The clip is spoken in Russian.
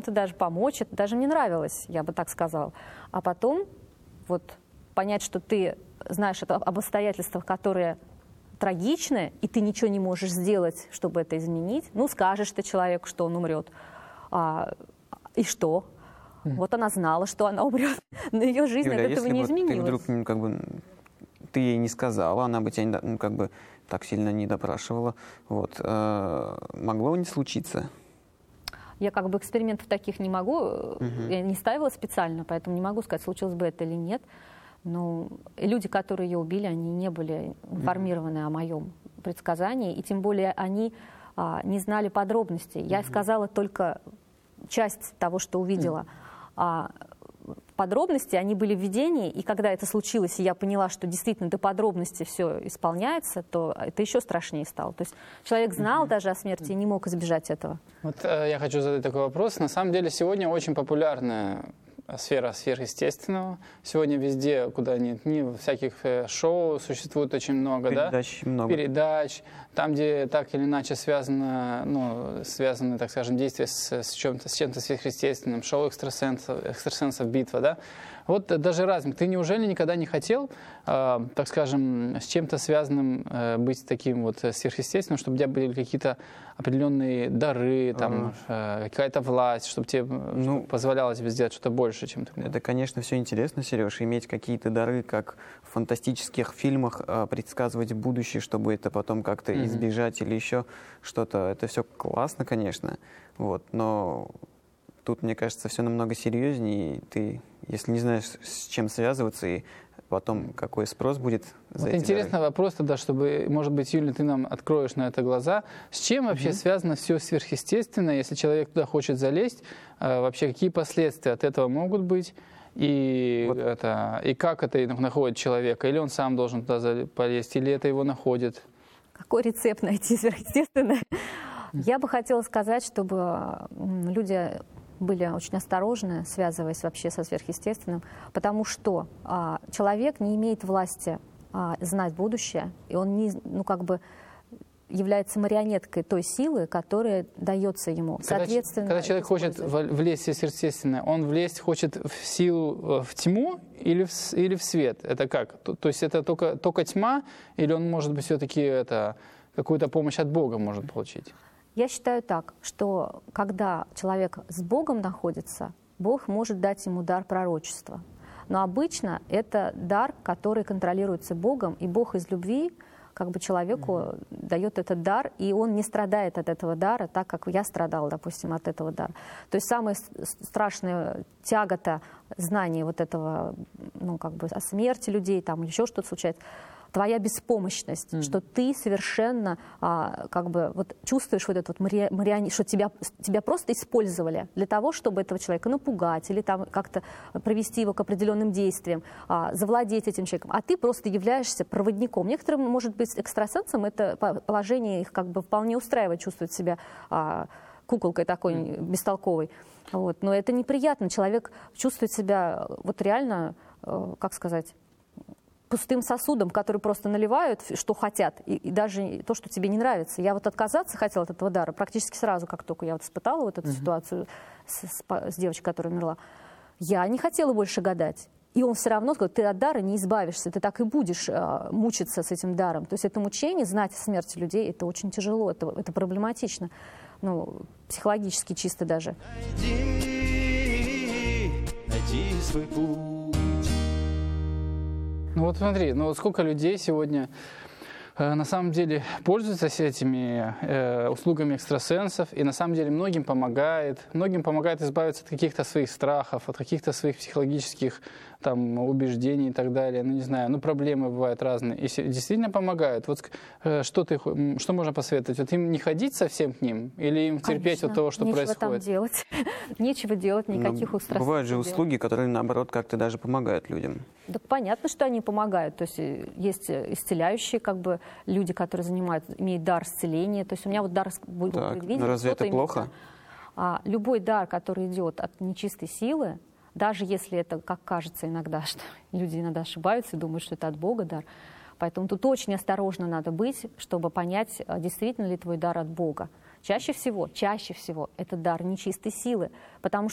чем-то даже помочь. Это даже мне нравилось, я бы так сказала. А потом вот понять, что ты знаешь об обстоятельствах, которые трагичны, и ты ничего не можешь сделать, чтобы это изменить. Ну, скажешь ты человеку, что он умрет. И что? Вот она знала, что она умрет, но ее жизнь Юля, от этого не изменилась. Ты вдруг как бы ты ей не сказала, она бы тебя как бы так сильно не допрашивала, вот, могло не случиться? Я как бы экспериментов таких не могу, я не ставила специально, поэтому не могу сказать, случилось бы это или нет. Но люди, которые ее убили, они не были информированы о моем предсказании, и тем более они не знали подробностей. Я сказала только часть того, что увидела. Подробности, они были в видении, и когда это случилось, и я поняла, что действительно до подробностей все исполняется, то это еще страшнее стало. То есть человек знал даже о смерти и не мог избежать этого. Вот я хочу задать такой вопрос. На самом деле сегодня очень популярная сфера сверхъестественного. Сегодня везде, куда нет всяких шоу, существует очень много, передач, там, где так или иначе связаны, так скажем, действия с чем-то сверхъестественным, шоу экстрасенсов, битва, да? Вот даже разум. Ты неужели никогда не хотел, так скажем, с чем-то связанным быть таким вот сверхъестественным, чтобы у тебя были какие-то определенные дары, там, какая-то власть, чтобы тебе позволяло тебе сделать что-то больше, чем ты мог? Это, конечно, все интересно, Сереж, иметь какие-то дары, как в фантастических фильмах, предсказывать будущее, чтобы это потом как-то избежать или еще что-то. Это все классно, конечно, вот, но тут, мне кажется, все намного серьезнее, и ты, если не знаешь, с чем связываться, и потом какой спрос будет за эти интересный дары. вопрос тогда, чтобы, может быть, Юля, ты нам откроешь на это глаза. С чем вообще связано все сверхъестественное, если человек туда хочет залезть? Вообще, какие последствия от этого могут быть? И как это находит человека? Или он сам должен туда полезть, или это его находит? Какой рецепт найти сверхъестественное? Я бы хотела сказать, чтобы люди были очень осторожны, связываясь вообще со сверхъестественным, потому что человек не имеет власти знать будущее, и он является марионеткой той силы, которая дается ему. Соответственно, когда человек хочет влезть в сверхъестественное, он влезть хочет в силу, в тьму или в свет? Это как? То есть это только тьма, или он, может быть, все-таки какую-то помощь от Бога может получить? Я считаю так, что когда человек с Богом находится, Бог может дать ему дар пророчества. Но обычно это дар, который контролируется Богом, и Бог из любви как бы человеку дает этот дар, и он не страдает от этого дара, так как я страдала, допустим, от этого дара. То есть самая страшная тягота знания вот этого, о смерти людей, там еще что-то случается, твоя беспомощность, что ты совершенно чувствуешь вот это что тебя просто использовали для того, чтобы этого человека напугать или там как-то привести его к определенным действиям, завладеть этим человеком, а ты просто являешься проводником. Некоторым, может быть, экстрасенсам это положение их как бы вполне устраивает, чувствует себя куколкой такой бестолковой. Вот. Но это неприятно. Человек чувствует себя вот реально, пустым сосудом, который просто наливают, что хотят, и даже то, что тебе не нравится. Я вот отказаться хотела от этого дара практически сразу, как только я испытала вот эту ситуацию с девочкой, которая умерла. Я не хотела больше гадать. И он все равно сказал, ты от дара не избавишься, ты так и будешь мучиться с этим даром. То есть это мучение, знать о смерти людей, это очень тяжело, это проблематично. Психологически чисто даже. Найди свой путь. Вот смотри, сколько людей сегодня на самом деле пользуются этими услугами экстрасенсов, и на самом деле многим помогает избавиться от каких-то своих страхов, от каких-то своих психологических убеждений и так далее. Не знаю, проблемы бывают разные, и действительно помогают. Вот что можно посоветовать? Вот им не ходить совсем к ним, или им терпеть от того, что происходит? Нечего там делать. Нечего делать, никаких экстрасенсов. Бывают же услуги, которые, наоборот, как-то даже помогают людям. Да понятно, что они помогают. То есть есть исцеляющие люди, которые имеют дар исцеления. То есть у меня вот дар был предвиден. Но разве это плохо? Любой дар, который идет от нечистой силы, даже если это, как кажется иногда, что люди иногда ошибаются и думают, что это от Бога дар. Поэтому тут очень осторожно надо быть, чтобы понять, действительно ли твой дар от Бога. Чаще всего это дар нечистой силы, потому